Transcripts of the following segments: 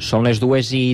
Són les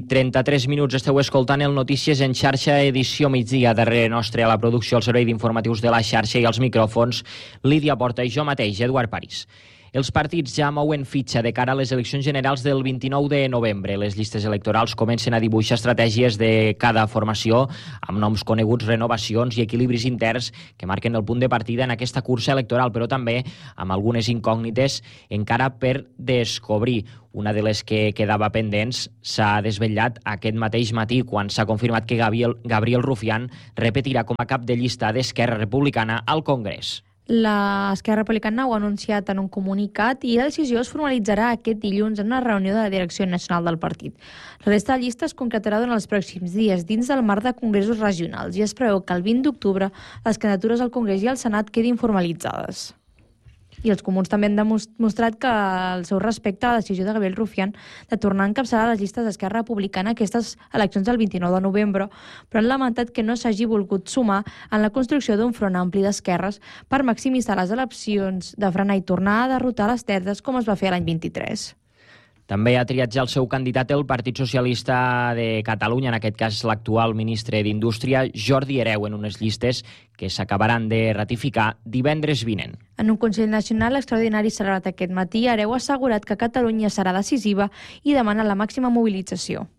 2:33, esteu escoltant el Notícies en xarxa, edició migdia. Darrere nostre a la producció, el servei d'informatius de la xarxa i els micròfons, Lídia Porta i jo mateix, Eduard París. Els partits ja mouen fitxa de cara a les eleccions generals del 29 de novembre. Les llistes electorals comencen a dibuixar estratègies de cada formació amb noms coneguts, renovacions i equilibris interns que marquen el punt de partida en aquesta cursa electoral, però també amb algunes incògnites encara per descobrir. Una de les que quedava pendents s'ha desvetllat aquest mateix matí quan s'ha confirmat que Gabriel Rufián repetirà com a cap de llista d'Esquerra Republicana al Congrés. L'Esquerra Republicana ho ha anunciat en un comunicat i la decisió es formalitzarà aquest dilluns en una reunió de la Direcció Nacional del partit. La resta de llista es concretarà durant els pròxims dies dins del marc de congressos regionals i es preveu que el 20 d'octubre les candidatures al Congrés i al Senat quedin formalitzades. I els comuns també han demostrat que el seu respecte a la decisió de Gabriel Rufián de tornar a encapçalar les llistes d'Esquerra Republicana aquestes eleccions del 29 de novembre, però han lamentat que no s'hagi volgut sumar en la construcció d'un front ampli d'esquerres per maximitzar les eleccions, de frenar i tornar a derrotar les terres com es va fer l'any 23. També ha triat ja el seu candidat el Partit Socialista de Catalunya, en aquest cas l'actual ministre d'Indústria, Jordi Hereu, en unes llistes que s'acabaran de ratificar divendres vinent. En un Consell Nacional extraordinari celebrat aquest matí, Hereu ha assegurat que Catalunya serà decisiva i demana la màxima mobilització.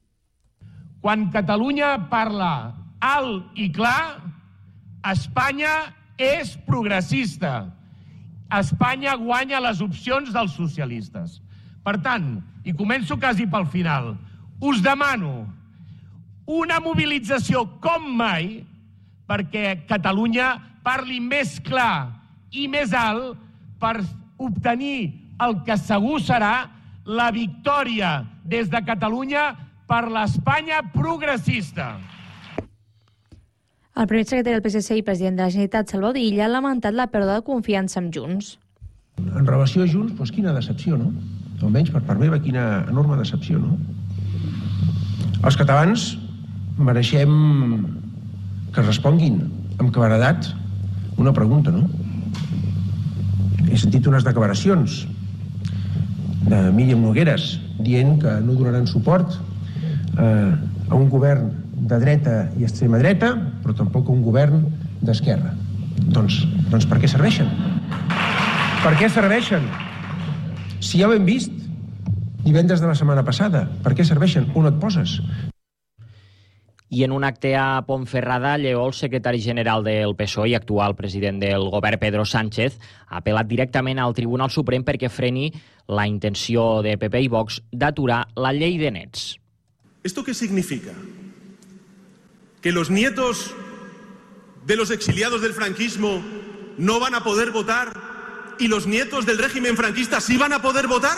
Quan Catalunya parla alt i clar, Espanya és progressista. Espanya guanya les opcions dels socialistes. Per tant, i començo quasi pel final, us demano una mobilització com mai perquè Catalunya parli més clar i més alt per obtenir el que segur serà la victòria des de Catalunya per l'Espanya progressista. El primer secretari del PSC i president de la Generalitat, Salvador Illa, ha lamentat la pèrdua de confiança amb Junts. En relació a Junts, doncs quina decepció, no? Almenys per part meva, quina enorme decepció, no? Els catalans mereixem que responguin amb claredat una pregunta, no? He sentit unes declaracions de Míriam Nogueras dient que no donaran suport a un govern de dreta i extrema dreta, però tampoc a un govern d'esquerra. Doncs per què serveixen? Per què serveixen? Si ja ho hem vist divendres de la setmana passada, per què serveixen? On et poses? I en un acte a Ponferrada, Lleó, el secretari general del PSOE i actual president del govern, Pedro Sánchez, ha apel·lat directament al Tribunal Suprem perquè freni la intenció de PP i Vox d'aturar la llei de nets. ¿Esto qué significa? ¿Que los nietos de los exiliados del franquismo no van a poder votar y los nietos del régimen franquista sí van a poder votar?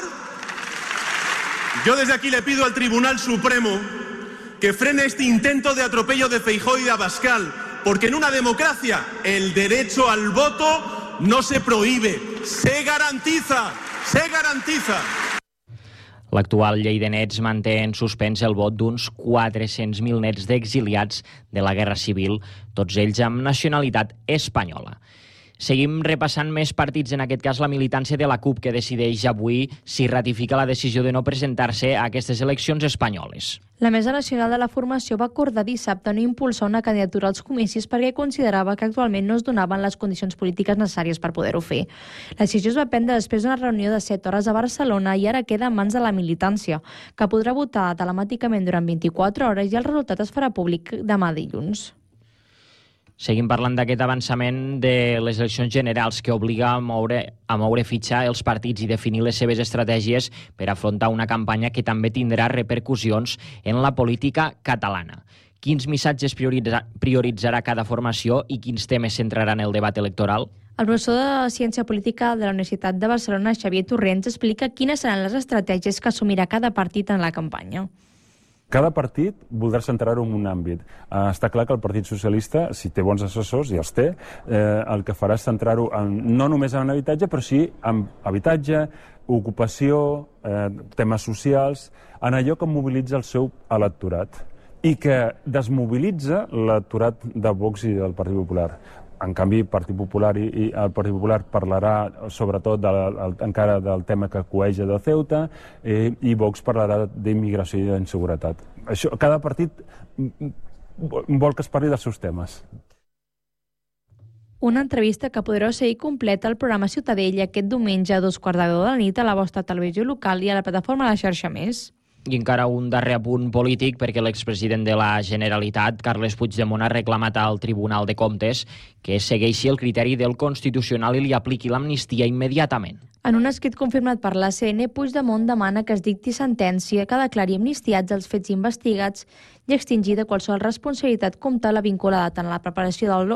Yo desde aquí le pido al Tribunal Supremo que frene este intento de atropello de Feijóo y de Abascal, porque en una democracia el derecho al voto no se prohíbe, se garantiza, se garantiza. L'actual llei de nets manté en suspens el vot d'uns 400.000 nets d'exiliats de la Guerra Civil, tots ells amb nacionalitat espanyola. Seguim repassant més partits, en aquest cas la militància de la CUP, que decideix avui si ratifica la decisió de no presentar-se a aquestes eleccions espanyoles. La Mesa Nacional de la Formació va acordar dissabte no impulsar una candidatura als comicis perquè considerava que actualment no es donaven les condicions polítiques necessàries per poder-ho fer. La decisió es va prendre després d'una reunió de 7 hores a Barcelona i ara queda en mans de la militància, que podrà votar telemàticament durant 24 hores i el resultat es farà públic demà dilluns. Seguim parlant d'aquest avançament de les eleccions generals que obliga a moure fitxa els partits i definir les seves estratègies per afrontar una campanya que també tindrà repercussions en la política catalana. Quins missatges prioritzarà cada formació i quins temes centraran el debat electoral? El professor de Ciència Política de la Universitat de Barcelona, Xavier Torrents, explica quines seran les estratègies que assumirà cada partit en la campanya. Cada partit voldrà centrar-ho en un àmbit. Està clar que el Partit Socialista, si té bons assessors, i els té, el que farà és centrar-ho no només en habitatge, però sí en habitatge, ocupació, temes socials, en allò que mobilitza el seu electorat i que desmobilitza l'electorat de Vox i del Partit Popular. En canvi, Partit Popular i el Partit Popular parlarà sobretot encara del tema que coeja de Ceuta i Vox parlarà d'immigració i d'inseguretat. Cada partit vol que es parli dels seus temes. Una entrevista que podreu seguir completa al programa Ciutadella aquest diumenge a 2:15 de la nit a la vostra televisió local i a la plataforma de la xarxa Més. I encara un darrer apunt polític, perquè l'expresident de la Generalitat, Carles Puigdemont, ha reclamat al Tribunal de Comptes que segueixi el criteri del Constitucional i li apliqui l'amnistia immediatament. En un escrit confirmat per l'ACN, Puigdemont demana que es dicti sentència que declari amnistiats els fets investigats i extingir de qualsevol responsabilitat com tal vinculada tant a la preparació del